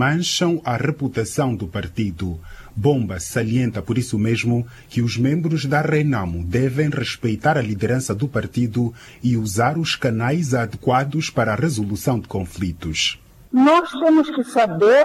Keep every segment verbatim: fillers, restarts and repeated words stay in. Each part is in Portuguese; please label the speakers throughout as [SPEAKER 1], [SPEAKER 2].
[SPEAKER 1] mancham a reputação do partido. Bomba salienta por isso mesmo que os membros da Renamo devem respeitar a liderança do partido e usar os canais adequados para a resolução de conflitos.
[SPEAKER 2] Nós temos que saber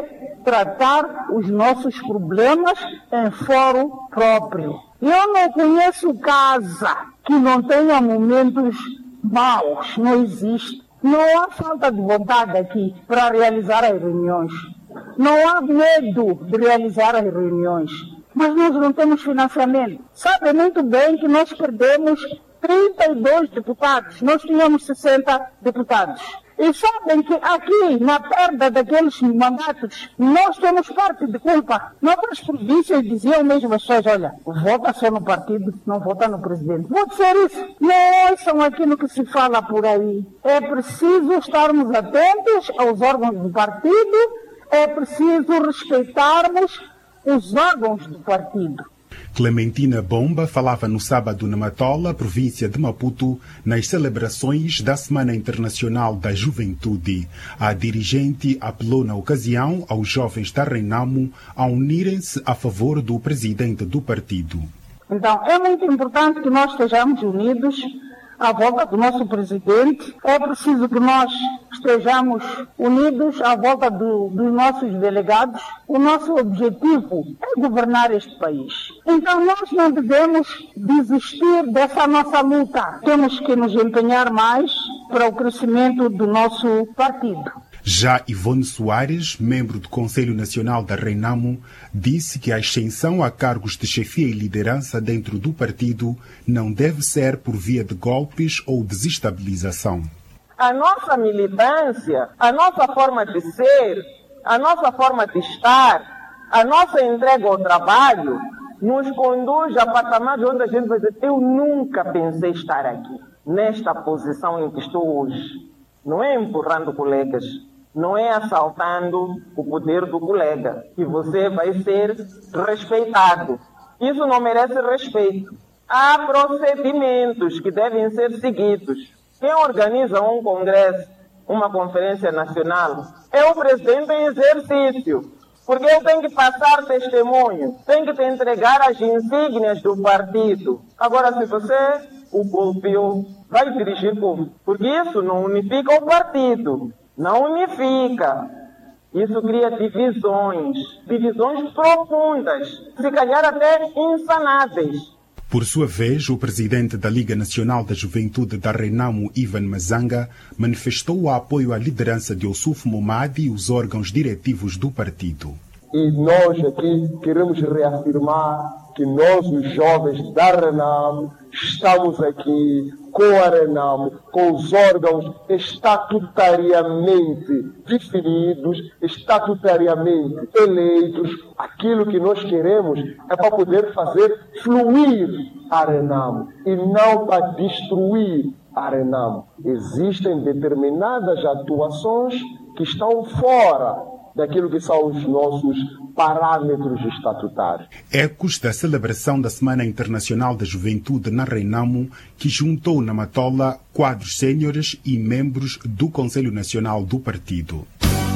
[SPEAKER 2] tratar os nossos problemas em fórum próprio. Eu não conheço casa que não tenha momentos maus, não existe. Não há falta de vontade aqui para realizar as reuniões. Não há medo de realizar as reuniões. Mas nós não temos financiamento. Sabe muito bem que nós perdemos trinta e dois deputados. Nós tínhamos sessenta deputados. E sabem que aqui, na perda daqueles mandatos, nós temos parte de culpa. Noutras províncias diziam mesmo as pessoas, olha, vota só no partido, não vota no presidente. Pode ser isso. Não ouçam aquilo que se fala por aí. É preciso estarmos atentos aos órgãos do partido, é preciso respeitarmos os órgãos do partido.
[SPEAKER 1] Clementina Bomba falava no sábado na Matola, província de Maputo, nas celebrações da Semana Internacional da Juventude. A dirigente apelou na ocasião aos jovens da Renamo a unirem-se a favor do presidente do partido.
[SPEAKER 2] Então, é muito importante que nós estejamos unidos à volta do nosso presidente. É preciso que nós estejamos unidos à volta do, dos nossos delegados. O nosso objetivo é governar este país. Então nós não devemos desistir dessa nossa luta. Temos que nos empenhar mais para o crescimento do nosso partido.
[SPEAKER 1] Já Ivone Soares, membro do Conselho Nacional da Renamo, disse que a ascensão a cargos de chefia e liderança dentro do partido não deve ser por via de golpes ou desestabilização.
[SPEAKER 3] A nossa militância, a nossa forma de ser, a nossa forma de estar, a nossa entrega ao trabalho, nos conduz a patamares onde a gente vai dizer, eu nunca pensei estar aqui, nesta posição em que estou hoje. Não é empurrando colegas, não é assaltando o poder do colega, que você vai ser respeitado. Isso não merece respeito. Há procedimentos que devem ser seguidos. Quem organiza um congresso, uma conferência nacional, é o presidente em exercício. Porque ele tem que passar testemunho, tem que te entregar as insígnias do partido. Agora, se você o golpeou, vai dirigir como? Porque isso não unifica o partido. Não unifica. Isso cria divisões, divisões profundas, se calhar até insanáveis.
[SPEAKER 1] Por sua vez, o presidente da Liga Nacional da Juventude da Renamo, Ivan Mazanga, manifestou o apoio à liderança de Ossuf Momadi e os órgãos diretivos do partido.
[SPEAKER 4] E nós aqui queremos reafirmar que nós, os jovens da Renamo, estamos aqui com a Renamo, com os órgãos estatutariamente definidos, estatutariamente eleitos. Aquilo que nós queremos é para poder fazer fluir a Renamo e não para destruir a Renamo. Existem determinadas atuações que estão fora daquilo que são os nossos parâmetros estatutários.
[SPEAKER 1] Ecos da celebração da Semana Internacional da Juventude na Renamo, que juntou na Matola quadros séniores e membros do Conselho Nacional do Partido.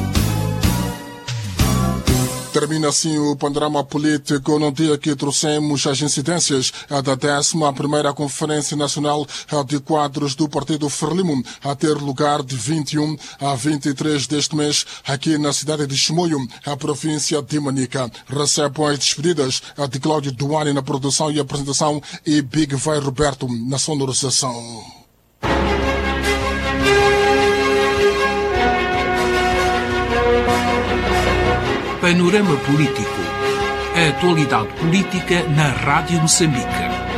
[SPEAKER 5] Termina assim o panorama político no dia que trouxemos as incidências da décima primeira Conferência Nacional de Quadros do Partido Frelimo, a ter lugar de vinte e um a vinte e três deste mês, aqui na cidade de Chimoio, a província de Manica. Recebam as despedidas de Cláudio Duane na produção e apresentação e Big Vai Roberto na sonorização.
[SPEAKER 6] Panorama Político. A atualidade política na Rádio Moçambique.